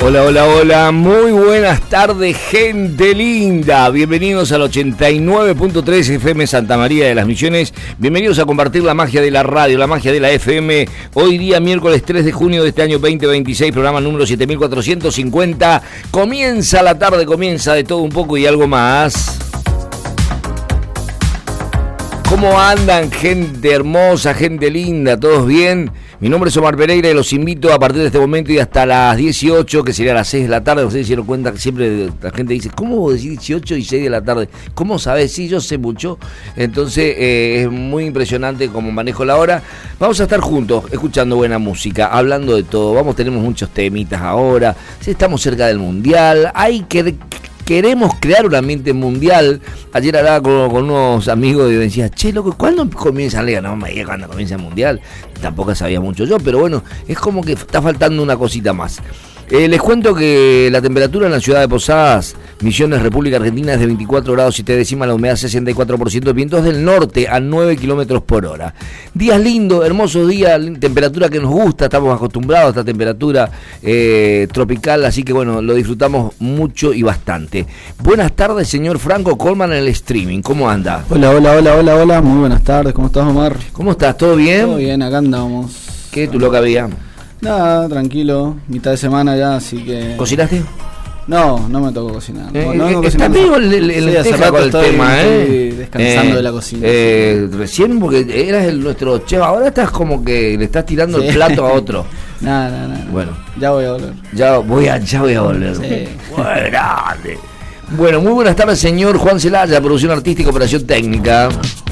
Hola, hola, hola, muy buenas tardes, gente linda. Bienvenidos al 89.3 FM Santa María de las Misiones. Bienvenidos a compartir la magia de la radio, la magia de la FM. Hoy día, miércoles 3 de junio de este año 2026, programa número 7450. Comienza la tarde, comienza de todo un poco y algo más. ¿Cómo andan, gente hermosa, gente linda? ¿Todos bien? Mi nombre es Omar Pereira y los invito a partir de este momento y hasta las 18, que sería las 6 de la tarde. Ustedes se dieron cuenta que siempre la gente dice, ¿cómo vos decís 18 y 6 de la tarde? ¿Cómo sabés? Sí, yo sé mucho. Entonces es muy impresionante cómo manejo la hora. Vamos a estar juntos, escuchando buena música, hablando de todo. Tenemos muchos temitas ahora. Estamos cerca del Mundial. Queremos crear un ambiente mundial. Ayer hablaba con unos amigos y decía, che, loco, ¿cuándo comienza la liga? No me diga cuándo comienza el mundial. Tampoco sabía mucho yo, pero bueno, es como que está faltando una cosita más. Les cuento que la temperatura en la ciudad de Posadas, Misiones, República Argentina, es de 24 grados 7 décimas, la humedad 64%, vientos del norte a 9 kilómetros por hora. Días lindos, hermosos días, temperatura que nos gusta, estamos acostumbrados a esta temperatura tropical, así que bueno, lo disfrutamos mucho y bastante. Buenas tardes, señor Franco Colman en el streaming, ¿cómo anda? Hola, muy buenas tardes, ¿cómo estás, Omar? ¿Cómo estás? ¿Todo bien? Todo bien, acá andamos. ¿Qué tu loca vida? Nada, tranquilo, mitad de semana ya, así que... ¿Cocinaste? No me tocó cocinar. Está amigo el tema, estoy descansando de la cocina. Recién, porque eras nuestro chef, ahora estás como que le estás tirando el plato a otro. Nada. Bueno. Ya voy a volver. Ya voy a volver. Sí. Grande. Bueno, muy buenas tardes, señor Juan Celaya, producción artística, operación técnica.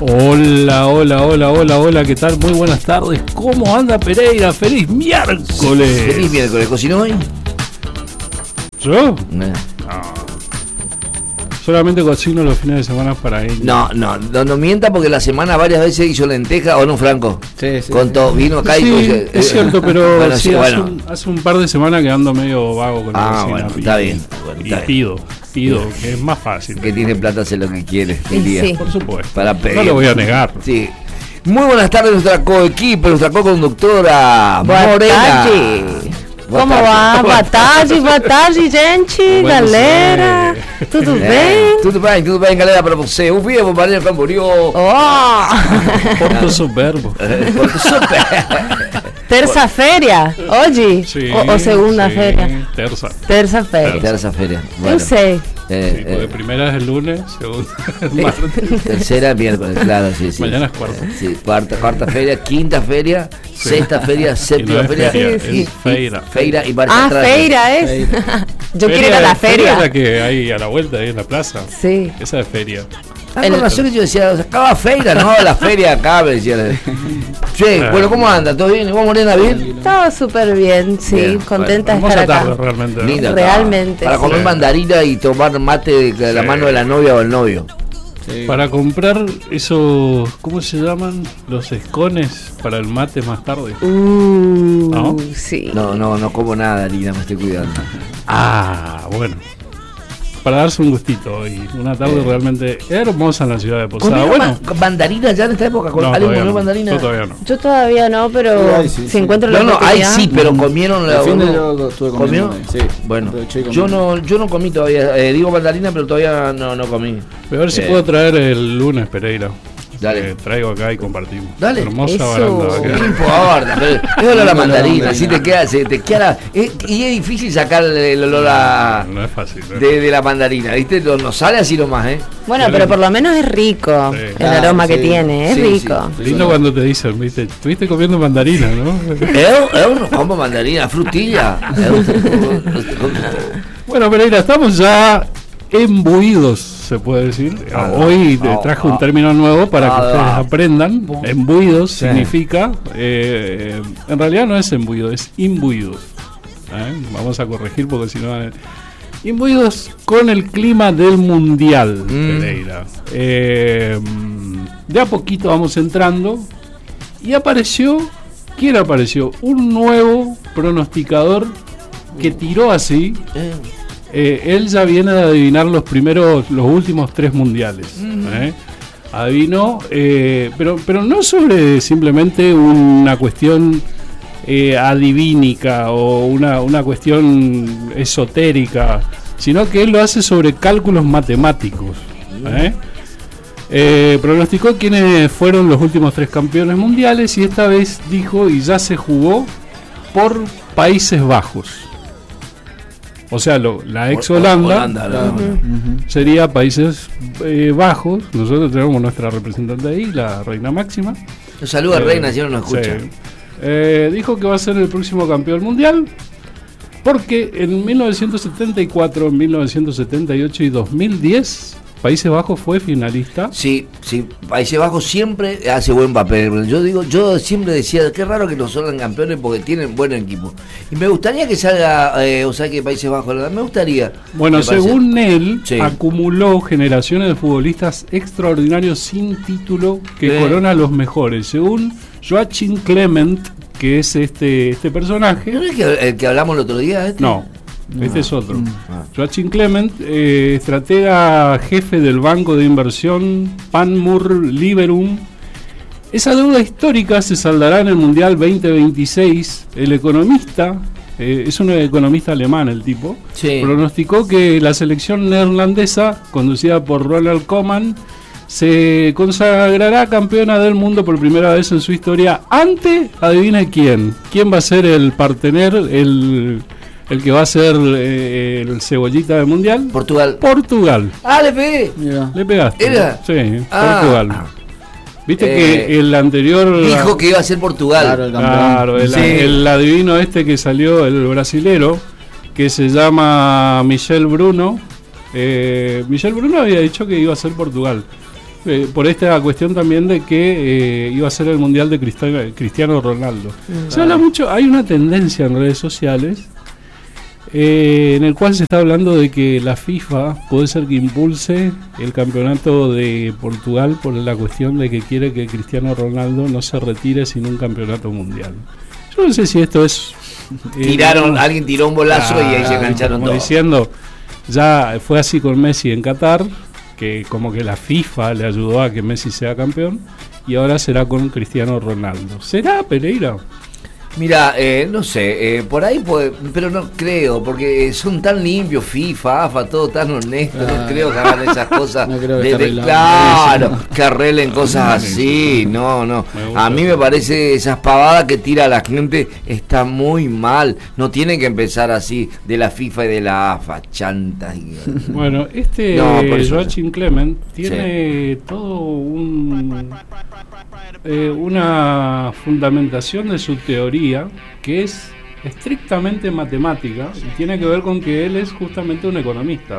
Hola, ¿qué tal? Muy buenas tardes. ¿Cómo anda Pereira? ¡Feliz miércoles! Feliz miércoles. ¿Cocinó hoy? ¿Yo? No. Solamente cocino los fines de semana para él. No mienta, porque la semana varias veces hizo lenteja, ¿o no, Franco? Sí. Con todo, vino acá sí, y... es cierto, pero bueno, sí, hace un par de semanas que ando medio vago con la cocina. Bueno, está bien. Pido, que es más fácil. Que tiene plata, hace lo que quiere. Sí. Por supuesto. Para pedir. No lo voy a negar. Sí. Muy buenas tardes, nuestra coequipa, nuestra co-conductora, Morena. Como va? Boa tarde, gente, galera. Tudo bem? Tudo bem, galera, para você. O vivo, Maria Camboriú. Porto Soberbo. Terça-feira? Hoje? Sí, ou segunda-feira? Terça-feira. Terça-feira. Bueno. Eu sei. Sí, porque primera es el lunes, segunda es martes. Tercera es miércoles, claro, sí. Mañana es cuarta. Sí, cuarta feria, quinta feria, sexta feria, séptima no feria. Es feira. Feira y marcha atrás. Feira es. Yo quiero ir a la feria. Es la que hay a la vuelta, ahí en la plaza. Sí. Esa es feria. Con razón que yo decía, acaba feira, no, la feria acá, me decía. Che, bueno, ¿cómo anda? ¿Todo bien? ¿Vos, Morena, bien? Todo súper bien, sí, bien, contenta de estar acá. Tarde, realmente, ¿no? Linda, realmente. Para comer mandarina y tomar mate de la mano de la novia o el novio. Sí. Para comprar esos, ¿cómo se llaman? Los escones para el mate más tarde. ¿No? Sí. No como nada, Lina, me estoy cuidando. Bueno. Para darse un gustito hoy. Una tarde realmente hermosa en la ciudad de Posada. Bueno, mandarina ya en esta época. ¿Alguien comió mandarina? Yo todavía no. Yo todavía no, pero si encuentro la oportunidad. Sí, pero comieron la. Yo estuve comiendo. ¿Comió? Sí. Bueno, yo no comí todavía. Digo mandarina, pero todavía no comí. Voy a ver si puedo traer el lunes, Pereira. Dale. Traigo acá y compartimos. Dale. Hermosa baranda. No importa, pero es olor a mandarina. Si te queda. Y es difícil sacar el olor a. No es fácil. De la mandarina, ¿viste? No sale así nomás, ¿eh? Bueno, pero por lo menos es rico el aroma que tiene, es rico. Sí. Lindo cuando te dicen, ¿viste? Estuviste comiendo mandarina, ¿no? Yo no como mandarina, frutilla. Bueno, Pereira, estamos ya embuidos, se puede decir. Hoy traje un término nuevo para que ustedes aprendan. Embuidos significa, en realidad no es embuido, es imbuidos. Vamos a corregir porque si no... imbuidos con el clima del mundial, Pereira. De a poquito vamos entrando y apareció, ¿quién apareció? Un nuevo pronosticador que tiró así. Él ya viene de adivinar los últimos 3 mundiales. Adivinó, pero no sobre simplemente una cuestión adivínica o una cuestión esotérica, sino que él lo hace sobre cálculos matemáticos. Pronosticó quiénes fueron los últimos 3 campeones mundiales y esta vez dijo, y ya se jugó por Países Bajos. O sea, la ex Holanda sería Países Bajos. Nosotros tenemos nuestra representante ahí, la reina máxima. Un saludo a Reina, si no nos escucha. Sí. Dijo que va a ser el próximo campeón mundial porque en 1974, 1978 y 2010 Países Bajos fue finalista. Sí, Países Bajos siempre hace buen papel. Yo siempre decía, qué raro que no son campeones porque tienen buen equipo. Y me gustaría que salga, que Países Bajos, me gustaría. Bueno, según él, acumuló generaciones de futbolistas extraordinarios sin título que corona a los mejores. Según Joachim Clement, que es este personaje. ¿No es el que hablamos el otro día? No. Este es otro. Joachim Clement, estratega jefe del banco de inversión Panmure Liberum. Esa deuda histórica se saldará en el Mundial 2026. El economista, es un economista alemán el tipo, pronosticó que la selección neerlandesa, conducida por Ronald Koeman, se consagrará campeona del mundo por primera vez en su historia ante, adivina quién va a ser el partener, el que va a ser el cebollita del mundial. Portugal. Le pegué. Le pegaste. ¿Era? Sí, Portugal. Viste que el anterior dijo que iba a ser Portugal. Claro, el adivino que salió, el brasilero, que se llama Michel Bruno. Michel Bruno había dicho que iba a ser Portugal. Por esta cuestión también de que iba a ser el mundial de Cristiano Ronaldo. Se habla mucho, hay una tendencia en redes sociales en el cual se está hablando de que la FIFA puede ser que impulse el campeonato de Portugal por la cuestión de que quiere que Cristiano Ronaldo no se retire sin un campeonato mundial. Yo no sé si esto es... alguien tiró un bolazo y ahí se engancharon todos. Diciendo, ya fue así con Messi en Qatar, que como que la FIFA le ayudó a que Messi sea campeón, y ahora será con Cristiano Ronaldo. ¿Será, Pereira? Mira, no sé, por ahí puede, pero no creo, porque son tan limpios, FIFA, AFA, todo tan honesto, no creo que hagan esas cosas. No creo que arreglen cosas así, no. A mí me parece esas pavadas que tira la gente está muy mal. No tienen que empezar así de la FIFA y de la AFA, chantas. Bueno, Joachim Clement tiene todo una fundamentación de su teoría que es estrictamente matemática y tiene que ver con que él es justamente un economista.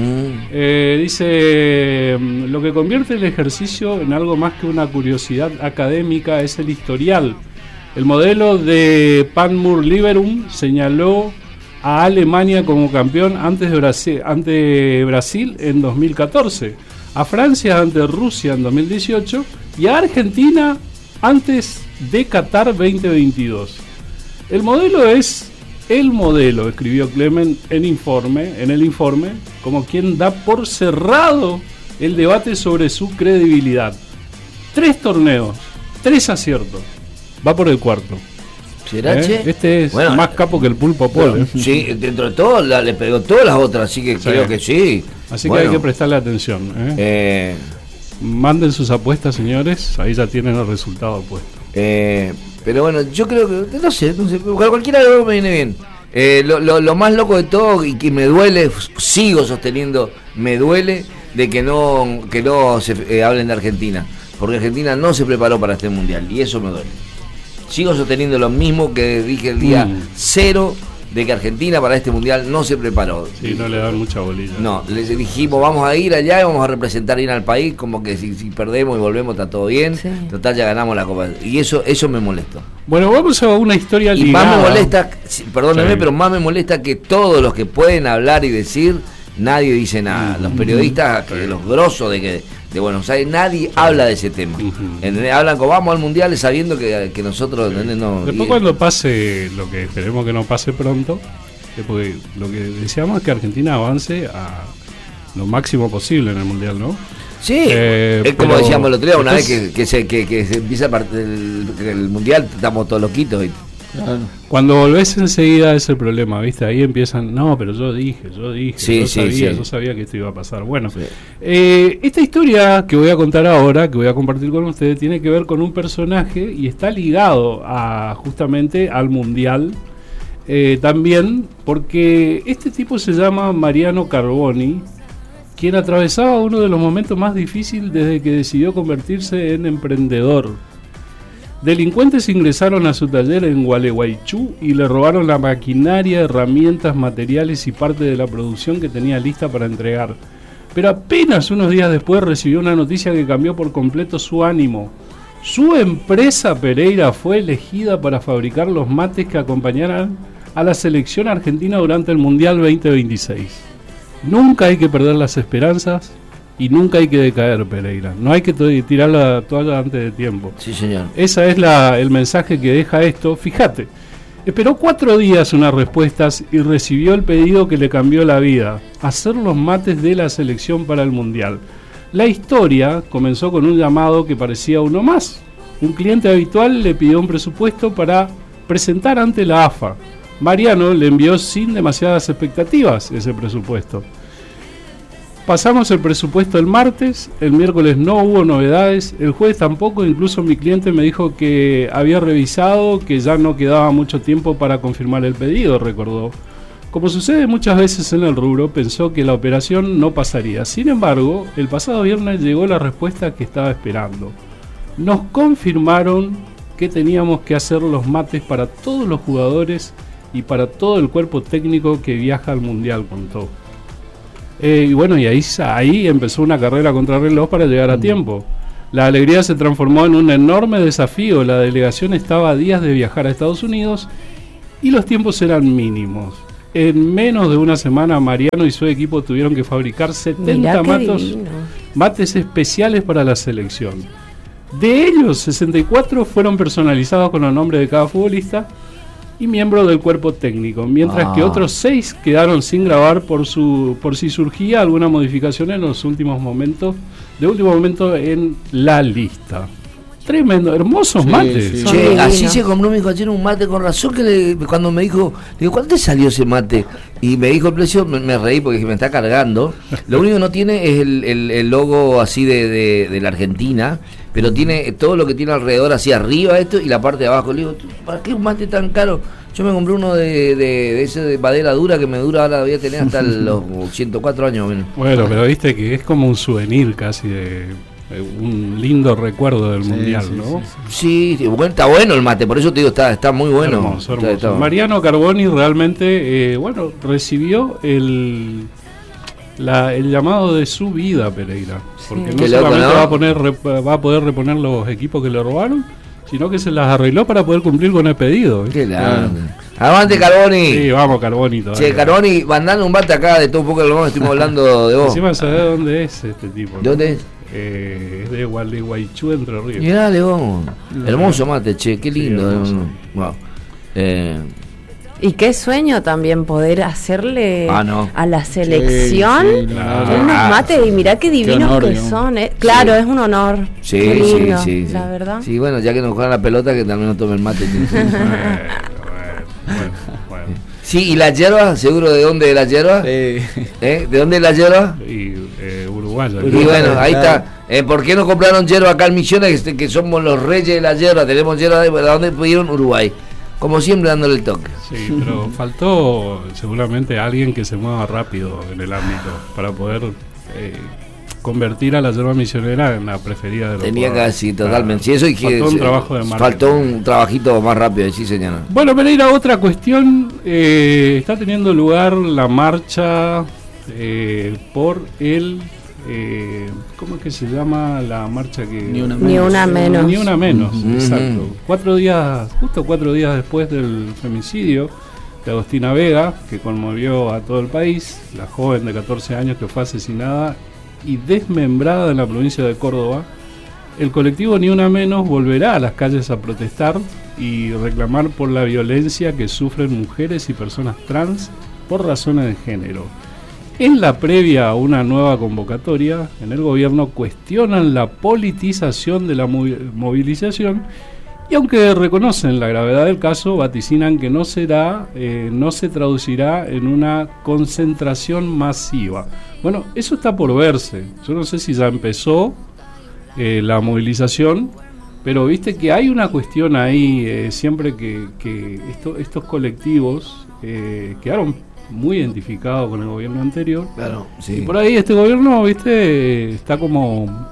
Dice, lo que convierte el ejercicio en algo más que una curiosidad académica es el historial. El modelo de Panmure Liberum señaló a Alemania como campeón ante Brasil en 2014, a Francia ante Rusia en 2018 y a Argentina antes de Qatar 2022. El modelo es el modelo, escribió Clement en el informe, como quien da por cerrado el debate sobre su credibilidad. 3 torneos, 3 aciertos. Va por el cuarto. ¿Será, che? Este es más capo que el Pulpo Pol. Sí, dentro de todo le pegó todas las otras, así que creo que sí. Así que hay que prestarle atención. Manden sus apuestas, señores, ahí ya tienen el resultado puesto. Pero bueno, yo creo que, no sé, cualquiera de los dos me viene bien. Lo más loco de todo y que me duele, sigo sosteniendo, me duele de que no se hablen de Argentina, porque Argentina no se preparó para este mundial y eso me duele. Sigo sosteniendo lo mismo que dije el día 0 de que Argentina para este mundial no se preparó. Sí, no le dan mucha bolilla. No, les dijimos vamos a ir allá y vamos a representar bien al país, como que si perdemos y volvemos está todo bien, total ya ganamos la Copa. Y eso me molestó. Bueno, vamos a una historia ligada. Y más me molesta, perdónenme, pero más me molesta que todos los que pueden hablar y decir, nadie dice nada. Los periodistas, los grosos de Buenos Aires, nadie habla de ese tema. Hablan como vamos al mundial sabiendo que nosotros no. Después cuando pase lo que esperemos que no pase pronto, porque lo que deseamos es que Argentina avance a lo máximo posible en el mundial, ¿no? Sí, es como decíamos el otro día, una vez que se empieza el mundial, estamos todos loquitos y Claro. Cuando volvés enseguida es el problema, ¿viste? Ahí empiezan, no, pero yo dije, yo sabía que esto iba a pasar. Bueno, esta historia que voy a contar ahora, que voy a compartir con ustedes, tiene que ver con un personaje y está ligado justamente al Mundial. También porque este tipo se llama Mariano Carboni, quien atravesaba uno de los momentos más difíciles desde que decidió convertirse en emprendedor. Delincuentes ingresaron a su taller en Gualeguaychú y le robaron la maquinaria, herramientas, materiales y parte de la producción que tenía lista para entregar. Pero apenas unos días después recibió una noticia que cambió por completo su ánimo. Su empresa Pereira fue elegida para fabricar los mates que acompañarán a la selección argentina durante el Mundial 2026. Nunca hay que perder las esperanzas y nunca hay que decaer, Pereira. No hay que tirar la toalla antes de tiempo. Sí, señor. Ese es el mensaje que deja esto. Fíjate, esperó 4 días unas respuestas y recibió el pedido que le cambió la vida: hacer los mates de la selección para el Mundial. La historia comenzó con un llamado que parecía uno más. Un cliente habitual le pidió un presupuesto para presentar ante la AFA. Mariano le envió sin demasiadas expectativas ese presupuesto. Pasamos el presupuesto el martes, el miércoles no hubo novedades, el jueves tampoco, incluso mi cliente me dijo que había revisado, que ya no quedaba mucho tiempo para confirmar el pedido, recordó. Como sucede muchas veces en el rubro, pensó que la operación no pasaría. Sin embargo, el pasado viernes llegó la respuesta que estaba esperando. Nos confirmaron que teníamos que hacer los mates para todos los jugadores y para todo el cuerpo técnico que viaja al Mundial, contó. Y bueno, y ahí empezó una carrera contra reloj para llegar a tiempo. La alegría se transformó en un enorme desafío. La delegación estaba a días de viajar a Estados Unidos y los tiempos eran mínimos. En menos de una semana, Mariano y su equipo tuvieron que fabricar 70 mates especiales para la selección. De ellos, 64 fueron personalizados con el nombre de cada futbolista y miembro del cuerpo técnico, mientras que otros 6 quedaron sin grabar por si surgía alguna modificación en los último momento en la lista. Tremendo, hermosos mates. Che, así se compró mi hijo ayer un mate, con razón que cuando me dijo, le digo, ¿cuánto te salió ese mate? Y me dijo el precio, me reí porque me está cargando. Lo único que no tiene es el logo así de la Argentina, pero tiene todo lo que tiene alrededor así arriba esto y la parte de abajo. Le digo, ¿para qué un mate tan caro? Yo me compré uno de ese de madera dura que me dura, ahora voy a tener hasta los 104 años. Bueno, pero viste que es como un souvenir casi un lindo recuerdo del Mundial, ¿no? Sí, bueno, está bueno el mate, por eso te digo, está muy bueno. Hermoso. Mariano Carboni realmente, recibió el llamado de su vida, Pereira, porque no solamente va a poder reponer los equipos que le robaron, sino que se las arregló para poder cumplir con el pedido. Qué claro. ¡Avante, Carboni! Sí, vamos, Carboni todavía. Che, Carboni, mandando un mate acá de todo un poco de lo que estuvimos hablando de vos. Encima sabés dónde es este tipo, ¿no? ¿Dónde es? Es de Gualeguaychú, Entre Ríos. Mirá, León. Hermoso mate, che, qué lindo. Sí, wow. Y qué sueño también poder hacerle a la selección unos mates, y mirá qué divinos honor, que son. Claro, es un honor. Sí, lindo, sí, la verdad. Sí, bueno, ya que nos juegan la pelota, que también nos tomen mate. Bueno. Sí, ¿y la hierba? ¿Seguro de dónde es la hierba? ¿De dónde es la hierba? Uruguaya. Y bueno, ahí está. ¿Por qué no compraron hierba acá en Misiones, que somos los reyes de la hierba? Tenemos hierba ¿de dónde pidieron? Uruguay. Como siempre, dándole el toque. Sí, pero faltó seguramente alguien que se mueva rápido en el ámbito para poder convertir a la yerba misionera en la preferida de los Tenía que así, totalmente. Sí, eso faltó un trabajo de marketing. Faltó un trabajito más rápido, sí, señora. Bueno, Pereira, otra cuestión. Está teniendo lugar la marcha por el... ¿cómo es que se llama la marcha que... Ni una menos. Exacto. 4 días después del femicidio de Agostina Vega, que conmovió a todo el país, la joven de 14 años que fue asesinada y desmembrada en la provincia de Córdoba, el colectivo Ni Una Menos volverá a las calles a protestar y reclamar por la violencia que sufren mujeres y personas trans por razones de género. En la previa a una nueva convocatoria, en el gobierno cuestionan la politización de la movilización Y aunque reconocen la gravedad del caso, vaticinan que no se traducirá en una concentración masiva. Bueno, eso está por verse. Yo no sé si ya empezó la movilización, pero viste que hay una cuestión ahí, siempre que estos colectivos quedaron muy identificados con el gobierno anterior. Claro, sí. Y por ahí este gobierno, viste, está como...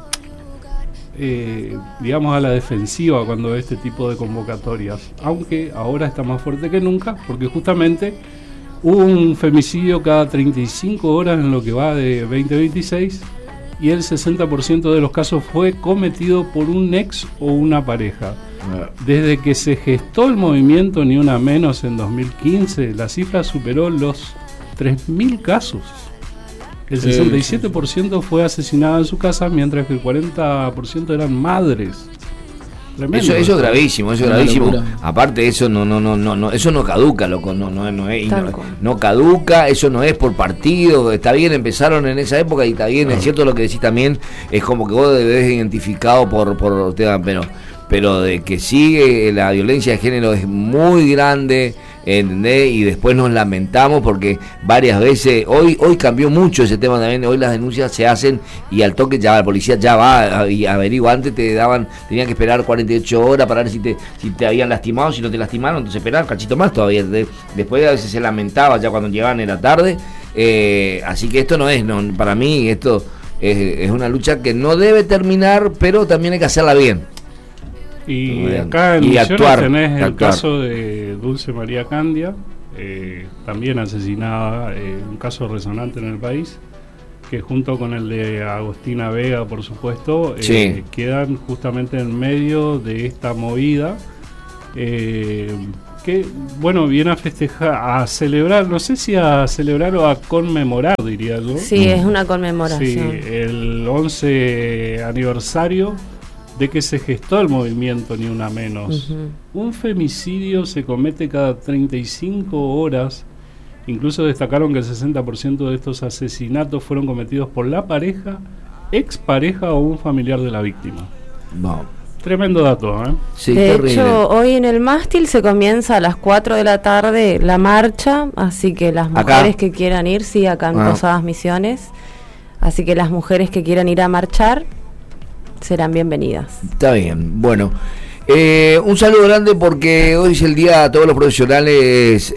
digamos a la defensiva cuando ve este tipo de convocatorias, aunque ahora está más fuerte que nunca, porque justamente hubo un femicidio cada 35 horas en lo que va de 2026 y el 60% de los casos fue cometido por un ex o una pareja. Desde que se gestó el movimiento Ni Una Menos en 2015, la cifra superó los 3.000 casos. El 67% fue asesinado en su casa, mientras que el 40% eran madres. Tremendo. Eso es gravísimo, eso es gravísimo. Aparte eso no, eso no caduca, loco, no caduca, eso no es por partido. Está bien, empezaron en esa época y está bien, es cierto lo que decís también, es como que vos debes identificado por tema, pero de que sigue la violencia de género es muy grande, ¿entendés? Y después nos lamentamos porque varias veces, hoy cambió mucho ese tema también, hoy las denuncias se hacen y al toque ya la policía ya va y averigua. Antes tenían que esperar 48 horas para ver si te habían lastimado, si no te lastimaron, entonces esperar un cachito más todavía. Después a veces se lamentaba ya cuando llegaban en la tarde, así que esto para mí esto es una lucha que no debe terminar, pero también hay que hacerla bien. Y acá en Misiones tenés el caso de Dulce María Candia, también asesinada, un caso resonante en el país, que junto con el de Agostina Vega, por supuesto, quedan justamente en medio de esta movida, que, bueno, viene a festejar, a celebrar, no sé si a celebrar o a conmemorar, diría yo. Sí, es una conmemoración. Sí, el 11 aniversario de que se gestó el movimiento Ni Una Menos. Un femicidio se comete cada 35 horas. Incluso destacaron que el 60% de estos asesinatos fueron cometidos por la pareja, expareja o un familiar de la víctima. No. Tremendo dato, ¿eh? Sí, de hecho, hoy en el mástil se comienza a las 4 de la tarde la marcha, así que las mujeres que quieran ir, sí, acá en Posadas Misiones, así que las mujeres que quieran ir a marchar serán bienvenidas. Está bien, bueno. Un saludo grande porque hoy es el día a todos los profesionales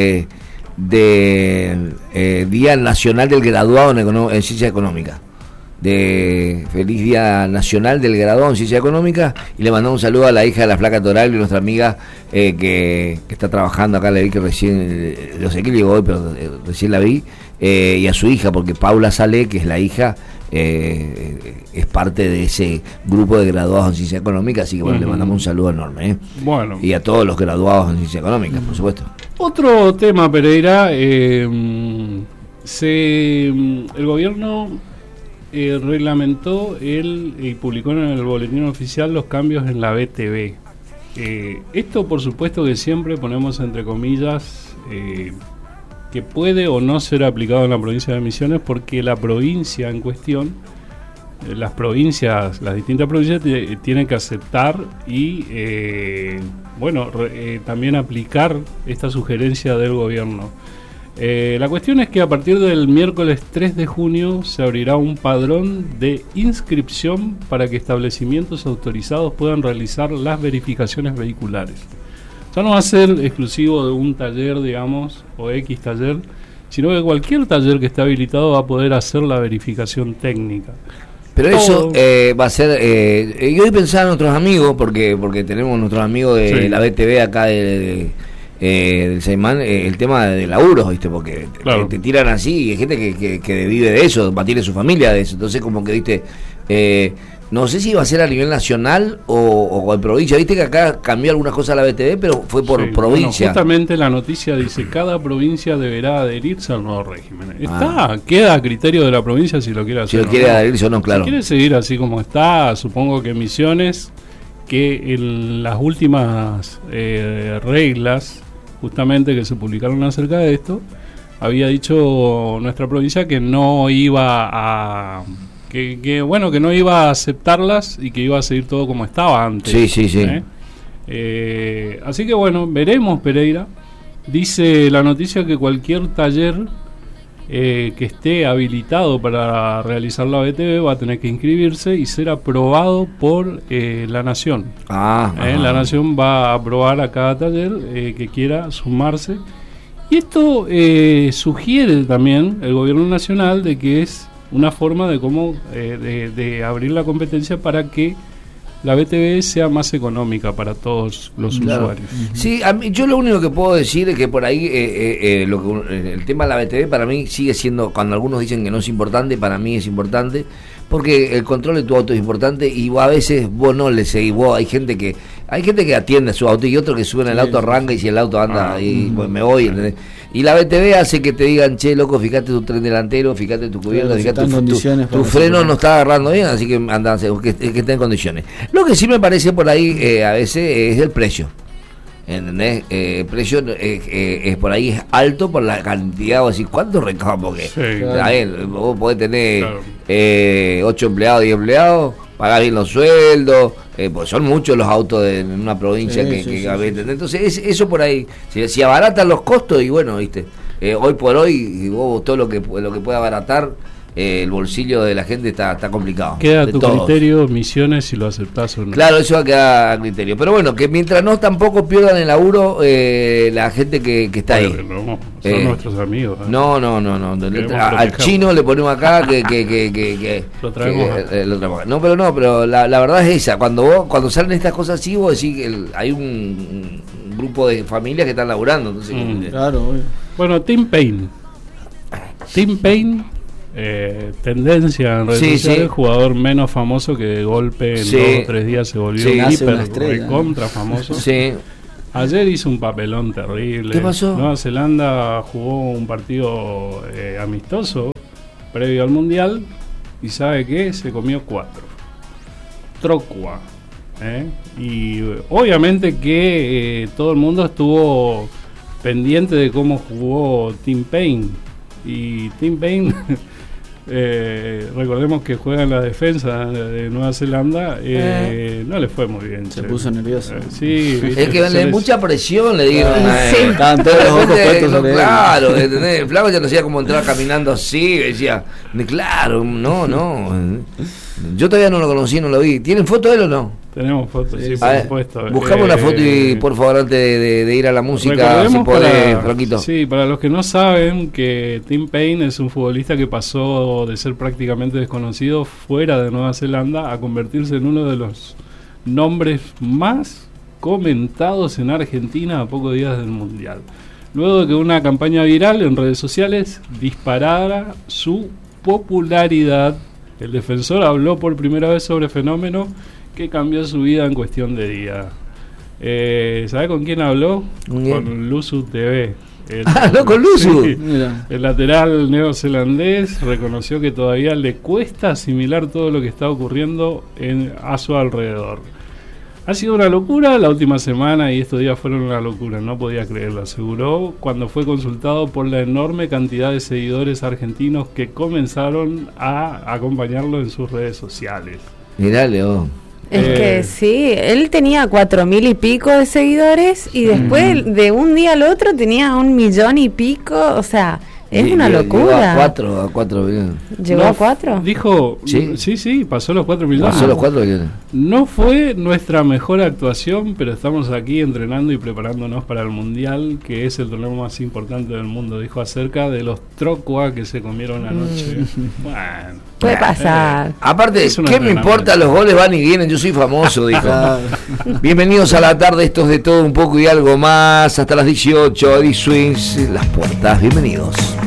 Día Nacional del Graduado en Ciencia Económica. Feliz Día Nacional del Graduado en Ciencia Económica, y le mandamos un saludo a la hija de la Flaca Toral y nuestra amiga que está trabajando acá, le vi que recién, no sé qué llegó hoy, pero recién la vi, y a su hija, porque Paula Sale, que es la hija, es parte de ese grupo de graduados en Ciencia Económica, así que bueno, le mandamos un saludo enorme. Bueno. Y a todos los graduados en Ciencia Económica, por supuesto. Otro tema, Pereira, el gobierno reglamentó y publicó en el boletín oficial los cambios en la BTV. Esto, por supuesto, que siempre ponemos entre comillas que puede o no ser aplicado en la provincia de Misiones, porque la provincia en cuestión, las distintas provincias tienen que aceptar y también aplicar esta sugerencia del gobierno. La cuestión es que a partir del miércoles 3 de junio se abrirá un padrón de inscripción para que establecimientos autorizados puedan realizar las verificaciones vehiculares. Ya no va a ser exclusivo de un taller, digamos, o X taller, sino que cualquier taller que esté habilitado va a poder hacer la verificación técnica. Pero eso va a ser... yo hoy pensaba en nuestros amigos, porque tenemos nuestros amigos de la BTV acá del Seimán, el tema de laburos, ¿viste? Porque te tiran así y hay gente que vive de eso, mantiene su familia de eso. Entonces, como que, ¿viste? No sé si va a ser a nivel nacional o en provincia. Viste que acá cambió algunas cosas la BTV, pero fue por provincia. Bueno, justamente la noticia dice: cada provincia deberá adherirse al nuevo régimen. Queda a criterio de la provincia si lo quiere hacer. Si lo quiere adherirse o no, claro. Si quiere seguir así como está, supongo que Misiones, que en las últimas reglas, justamente que se publicaron acerca de esto, había dicho nuestra provincia que no iba a... que no iba a aceptarlas y que iba a seguir todo como estaba antes. Sí. Así que bueno, veremos, Pereira. Dice la noticia que cualquier taller que esté habilitado para realizar la BTV va a tener que inscribirse y ser aprobado por la Nación. La Nación va a aprobar a cada taller que quiera sumarse. Y esto sugiere también el gobierno nacional de que es una forma de cómo de abrir la competencia para que la BTV sea más económica para todos los usuarios. Sí, yo lo único que puedo decir es que por ahí el tema de la BTV para mí sigue siendo, cuando algunos dicen que no es importante, para mí es importante, porque el control de tu auto es importante y a veces vos no le seguís, hay gente que atiende a su auto y otro que sube en el auto, arranca y si el auto anda pues me voy, ¿entendés? Y la BTV hace que te digan, che, loco, fíjate tu tren delantero, fíjate tu cubierta, fíjate tu freno no está agarrando bien, así que anda, que esté en condiciones. Lo que sí me parece por ahí a veces es el precio. ¿Entendés? El precio es por ahí es alto por la cantidad, o decir, ¿cuánto recaudo? Porque vos podés tener 8 empleados, 10 empleados, pagar bien los sueldos, pues son muchos los autos en una provincia entonces eso por ahí, si abaratan los costos y bueno, viste, hoy por hoy vos todo lo que pueda abaratar el bolsillo de la gente está complicado. Queda a tu criterio, Misiones, si lo aceptás o no. Claro, eso va a quedar a criterio. Pero bueno, que mientras no tampoco pierdan el laburo la gente que está ahí. No, son nuestros amigos. No. Al chino le ponemos acá que lo traemos. Pero la verdad es esa. Cuando salen estas cosas así, vos decís que hay un grupo de familias que están laburando. Entonces, claro. Bueno, Tim Payne. Tendencia en redes sociales, jugador menos famoso que de golpe en 2 o 3 días se volvió hiper contra famoso. Ayer hizo un papelón terrible. ¿Qué pasó? Nueva Zelanda jugó un partido amistoso previo al Mundial y ¿sabe qué? Se comió 4. Trocua. Y obviamente que todo el mundo estuvo pendiente de cómo jugó Tim Payne. Y Tim Payne recordemos que juega en la defensa de Nueva Zelanda, no le fue muy bien. Se puso nervioso. Es que le mucha presión, le digo. Estaban todos los ojos puestos sobre él. Claro, el flaco ya no sabía cómo entrar caminando así, decía, claro, no. Yo todavía no lo conocí, no lo vi. ¿Tienen foto de él o no? Tenemos fotos, sí, por supuesto. Buscamos una foto y por favor antes de ir a la música, si podés, Franquito. Sí, para los que no saben que Tim Payne es un futbolista que pasó de ser prácticamente desconocido fuera de Nueva Zelanda a convertirse en uno de los nombres más comentados en Argentina a pocos días del Mundial. Luego de que una campaña viral en redes sociales disparara su popularidad, el defensor habló por primera vez sobre fenómeno que cambió su vida en cuestión de días. ¿Sabe con quién habló? Con Luzu TV. ¿Habló con Luzu? Sí, el lateral neozelandés reconoció que todavía le cuesta asimilar todo lo que está ocurriendo a su alrededor. Ha sido una locura la última semana y estos días fueron una locura, no podía creerlo, aseguró cuando fue consultado por la enorme cantidad de seguidores argentinos que comenzaron a acompañarlo en sus redes sociales. Mirá, León. Es que sí, él tenía 4.000 y pico de seguidores y después de un día al otro tenía 1 millón y pico, o sea, es una locura. Llegó a 4 millones. ¿Llegó a 4? Dijo, sí, pasó los 4 millones. Pasó los 4 millones. No fue nuestra mejor actuación, pero estamos aquí entrenando y preparándonos para el Mundial, que es el torneo más importante del mundo, dijo acerca de los Trocua que se comieron anoche. Bueno, puede pasar. Aparte, ¿qué me importa? Los goles van y vienen, yo soy famoso, dijo. Bienvenidos a la tarde, esto es de todo un poco y algo más, hasta las 18, Eddie Swings, las puertas, bienvenidos.